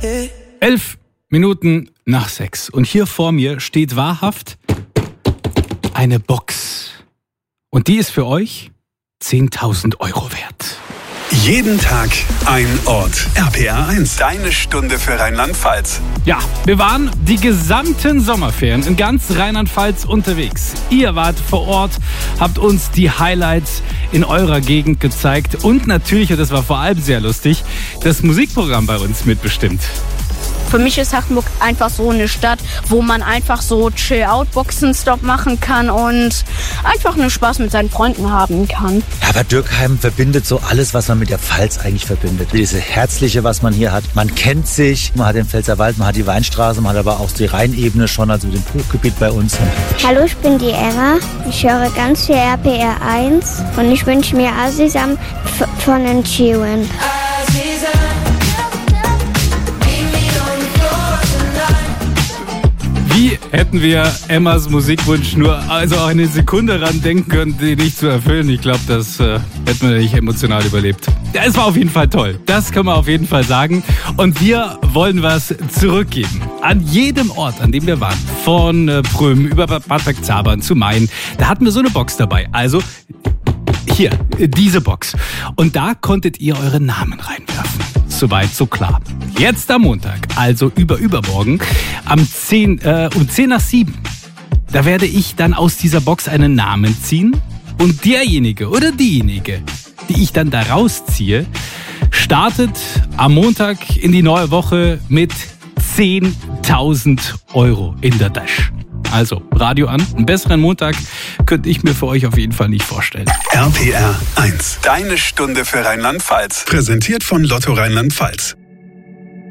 11 Minuten nach 6. Und hier vor mir steht wahrhaft eine Box. Und die ist für euch 10.000 Euro wert. Jeden Tag ein Ort. RPR 1, deine Stunde für Rheinland-Pfalz. Ja, wir waren die gesamten Sommerferien in ganz Rheinland-Pfalz unterwegs. Ihr wart vor Ort, habt uns die Highlights in eurer Gegend gezeigt und natürlich, und das war vor allem sehr lustig, das Musikprogramm bei uns mitbestimmt. Für mich ist Hachenburg einfach so eine Stadt, wo man einfach so Chill-Out-Boxenstopp machen kann und einfach nur Spaß mit seinen Freunden haben kann. Ja, aber Dürkheim verbindet so alles, was man mit der Pfalz eigentlich verbindet. Diese Herzliche, was man hier hat. Man kennt sich, man hat den Pfälzerwald, man hat die Weinstraße, man hat aber auch die Rheinebene schon, also mit dem Hochgebiet bei uns. Hallo, ich bin die Emma. Ich höre ganz viel RPR 1 und ich wünsche mir Azizam von den Chiwen. Wie hätten wir Emmas Musikwunsch nur auch eine Sekunde ran denken können, die nicht zu erfüllen? Ich glaube, das hätten wir nicht emotional überlebt. Ja, es war auf jeden Fall toll. Das kann man auf jeden Fall sagen. Und wir wollen was zurückgeben. An jedem Ort, an dem wir waren, von Prüm über Bad Bergzabern zu Main, da hatten wir so eine Box dabei. Also hier, diese Box. Und da konntet ihr eure Namen reinwerfen. Soweit, so klar. Jetzt am Montag, also übermorgen, um 10 nach 7, da werde ich dann aus dieser Box einen Namen ziehen und derjenige oder diejenige, die ich dann da rausziehe, startet am Montag in die neue Woche mit 10.000 Euro in der Tasche. Also, Radio an, einen besseren Montag könnte ich mir für euch auf jeden Fall nicht vorstellen. RPR 1, deine Stunde für Rheinland-Pfalz. Präsentiert von Lotto Rheinland-Pfalz.